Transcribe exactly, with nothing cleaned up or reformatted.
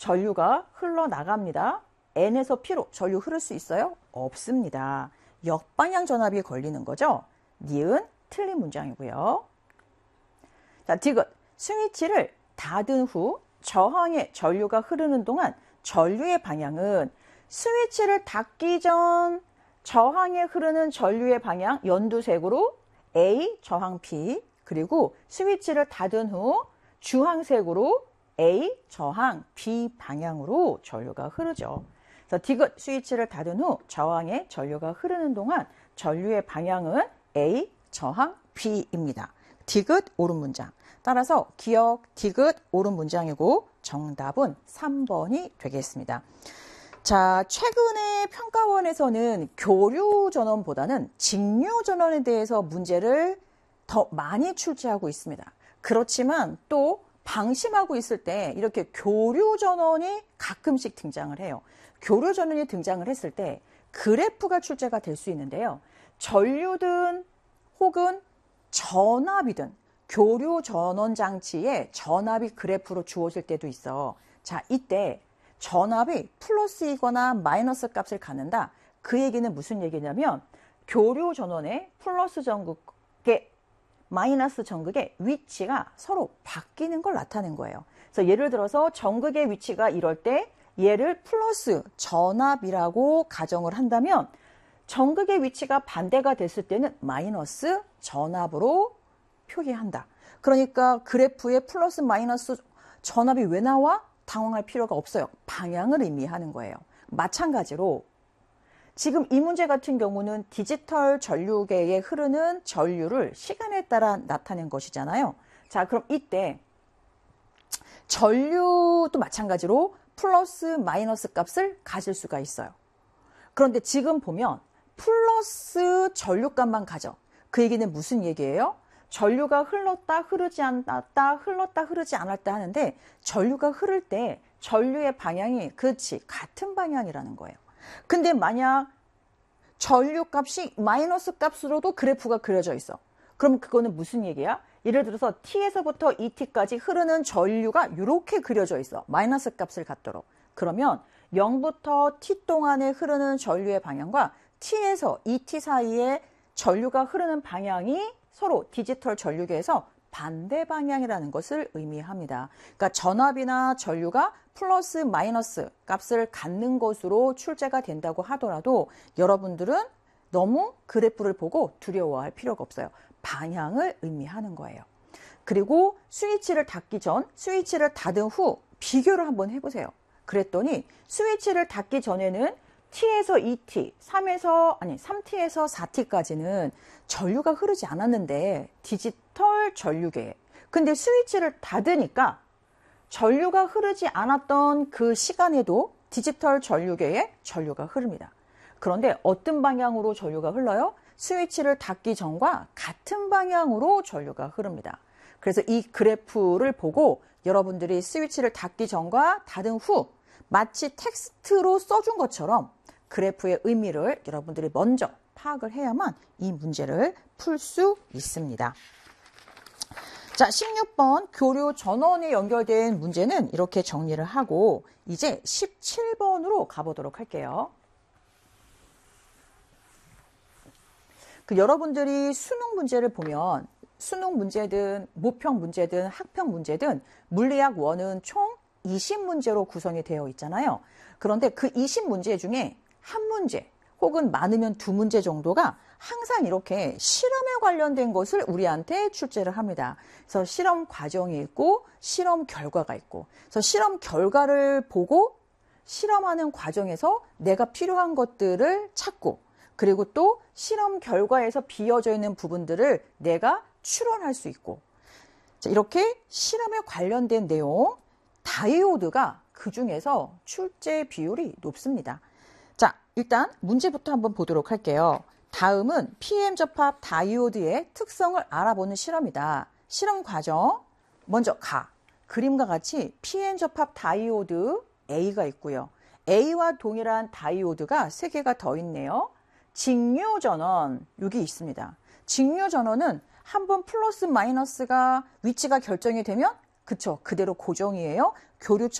전류가 흘러나갑니다. N에서 P로 전류 흐를 수 있어요? 없습니다. 역방향 전압이 걸리는 거죠. 니은 틀린 문장이고요. 자, 디귿. 스위치를 닫은 후 저항의 전류가 흐르는 동안 전류의 방향은 스위치를 닫기 전 저항에 흐르는 전류의 방향 연두색으로 A 저항 P, 그리고 스위치를 닫은 후 주황색으로 A 저항 B 방향으로 전류가 흐르죠. 그래서 디귿. 스위치를 닫은 후 저항에 전류가 흐르는 동안 전류의 방향은 A 저항 B입니다. 디귿 옳은 문장. 따라서 기억 디귿 옳은 문장이고 정답은 삼 번이 되겠습니다. 자, 최근에 평가원에서는 교류 전원보다는 직류 전원에 대해서 문제를 더 많이 출제하고 있습니다. 그렇지만 또 방심하고 있을 때 이렇게 교류 전원이 가끔씩 등장을 해요. 교류 전원이 등장을 했을 때 그래프가 출제가 될 수 있는데요. 전류든 혹은 전압이든 교류 전원 장치에 전압이 그래프로 주어질 때도 있어. 자, 이때 전압이 플러스이거나 마이너스 값을 갖는다. 그 얘기는 무슨 얘기냐면 교류 전원의 플러스 전극의 마이너스 전극의 위치가 서로 바뀌는 걸 나타낸 거예요. 그래서 예를 들어서 전극의 위치가 이럴 때 얘를 플러스 전압이라고 가정을 한다면 전극의 위치가 반대가 됐을 때는 마이너스 전압으로 표기한다. 그러니까 그래프에 플러스 마이너스 전압이 왜 나와? 당황할 필요가 없어요. 방향을 의미하는 거예요. 마찬가지로 지금 이 문제 같은 경우는 디지털 전류계에 흐르는 전류를 시간에 따라 나타낸 것이잖아요. 자, 그럼 이때 전류도 마찬가지로 플러스 마이너스 값을 가질 수가 있어요. 그런데 지금 보면 플러스 전류값만 가져. 그 얘기는 무슨 얘기예요? 전류가 흘렀다 흐르지 않았다 흘렀다 흐르지 않았다 하는데 전류가 흐를 때 전류의 방향이 그렇지 같은 방향이라는 거예요. 근데 만약 전류 값이 마이너스 값으로도 그래프가 그려져 있어. 그럼 그거는 무슨 얘기야? 예를 들어서 T에서부터 이티까지 흐르는 전류가 이렇게 그려져 있어. 마이너스 값을 갖도록. 그러면 영부터 T 동안에 흐르는 전류의 방향과 T에서 이티 사이에 전류가 흐르는 방향이 서로 디지털 전류계에서 반대 방향이라는 것을 의미합니다. 그러니까 전압이나 전류가 플러스 마이너스 값을 갖는 것으로 출제가 된다고 하더라도 여러분들은 너무 그래프를 보고 두려워할 필요가 없어요. 방향을 의미하는 거예요. 그리고 스위치를 닫기 전, 스위치를 닫은 후 비교를 한번 해보세요. 그랬더니 스위치를 닫기 전에는 T에서 이티, 삼에서 아니 삼 티에서 사 티까지는 전류가 흐르지 않았는데 디지털 전류계. 근데 스위치를 닫으니까 전류가 흐르지 않았던 그 시간에도 디지털 전류계에 전류가 흐릅니다. 그런데 어떤 방향으로 전류가 흘러요? 스위치를 닫기 전과 같은 방향으로 전류가 흐릅니다. 그래서 이 그래프를 보고 여러분들이 스위치를 닫기 전과 닫은 후 마치 텍스트로 써준 것처럼 그래프의 의미를 여러분들이 먼저 파악을 해야만 이 문제를 풀 수 있습니다. 자, 십육 번 교류 전원에 연결된 문제는 이렇게 정리를 하고 이제 십칠 번으로 가보도록 할게요. 그 여러분들이 수능 문제를 보면 수능 문제든 모평 문제든 학평 문제든 물리학 원은 총 이십 문제로 구성이 되어 있잖아요. 그런데 그 이십 문제 중에 한 문제 혹은 많으면 두 문제 정도가 항상 이렇게 실험에 관련된 것을 우리한테 출제를 합니다. 그래서 실험 과정이 있고 실험 결과가 있고, 그래서 실험 결과를 보고 실험하는 과정에서 내가 필요한 것들을 찾고, 그리고 또 실험 결과에서 비어져 있는 부분들을 내가 추론할 수 있고, 자, 이렇게 실험에 관련된 내용, 다이오드가 그 중에서 출제 비율이 높습니다. 자, 일단 문제부터 한번 보도록 할게요. 다음은 피엠 접합 다이오드의 특성을 알아보는 실험이다. 실험 과정, 먼저 가. 그림과 같이 피엠 접합 다이오드 A가 있고요. A와 동일한 다이오드가 세 개가 더 있네요. 직류 전원, 여기 있습니다. 직류 전원은 한번 플러스 마이너스가 위치가 결정이 되면 그쵸, 그대로 고정이에요. 교류